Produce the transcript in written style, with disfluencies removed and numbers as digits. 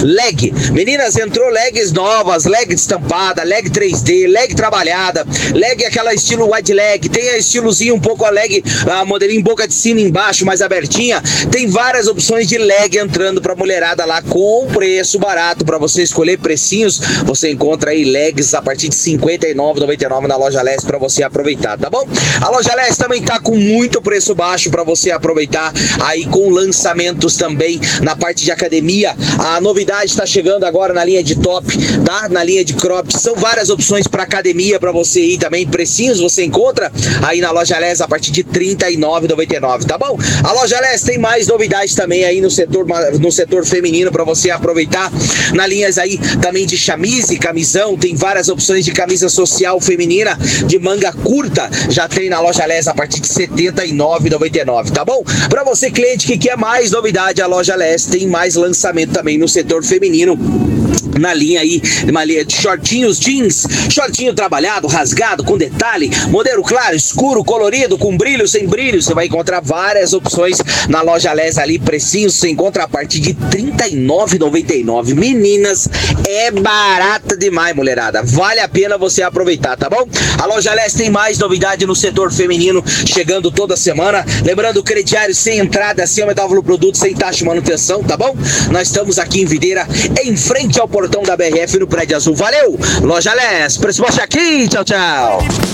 Leg. Meninas, entrou legs novas, leg estampada, leg 3D, leg trabalhada, leg aquela estilo wide leg, tem a estilozinho um pouco a leg, a modelinho boca de sino embaixo, mais abertinha. Tem várias opções de leg entrando pra mulherada lá com preço barato pra você escolher precinhos. Você encontra aí legs a partir de R$ 59,99 na Loja Leste pra você aproveitar, tá bom? A Loja Leste também tá com muito preço baixo pra você aproveitar aí, com lançamentos também na parte de academia. A novidade está chegando agora na linha de top, tá? Na linha de crops. São várias opções para academia para você ir também. Precinhos você encontra aí na Loja Les a partir de R$ 39,99, tá bom? A Loja Les tem mais novidades também aí no setor feminino para você aproveitar. Na linhas aí também de chamise, camisão, tem várias opções de camisa social feminina de manga curta. Já tem na Loja Les a partir de R$ 79,99, tá bom? Para você cliente que quer mais novidade, a Loja Les tem mais lançamento também no setor feminino. Na linha aí, uma linha de shortinhos jeans, shortinho trabalhado, rasgado, com detalhe, modelo claro, escuro, colorido, com brilho, sem brilho. Você vai encontrar várias opções na Loja Les ali, precinho, você encontra a partir de R$ 39,99. Meninas, é barata demais, mulherada. Vale a pena você aproveitar, tá bom? A Loja Les tem mais novidade no setor feminino, chegando toda semana. Lembrando, crediário sem entrada, sem aumentar o valor do produto, sem taxa de manutenção, tá bom? Nós estamos aqui em Videira, em frente ao portão da BRF, no Prédio Azul. Valeu! Loja Les, preço baixo aqui, tchau, tchau!